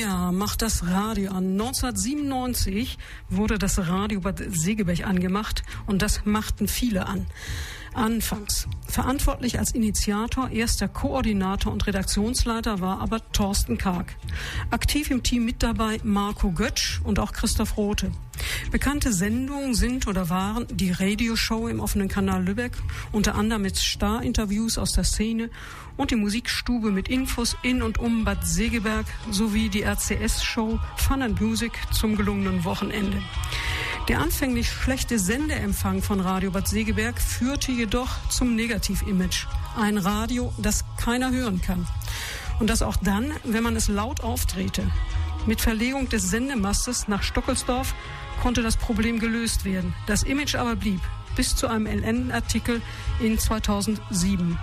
Ja, macht das Radio an. 1997 wurde das Radio Bad Segeberg angemacht und das machten viele an. Anfangs. Verantwortlich als Initiator, erster Koordinator und Redaktionsleiter war aber Thorsten Karg. Aktiv im Team mit dabei Marco Götsch und auch Christoph Rothe. Bekannte Sendungen sind oder waren die Radioshow im offenen Kanal Lübeck, unter anderem mit Star-Interviews aus der Szene, und die Musikstube mit Infos in und um Bad Segeberg sowie die RCS-Show Fun and Music zum gelungenen Wochenende. Der anfänglich schlechte Sendeempfang von Radio Bad Segeberg führte jedoch zum Negativ-Image. Ein Radio, das keiner hören kann. Und das auch dann, wenn man es laut aufdrehte. Mit Verlegung des Sendemastes nach Stockelsdorf konnte das Problem gelöst werden. Das Image aber blieb bis zu einem LN-Artikel in 2007.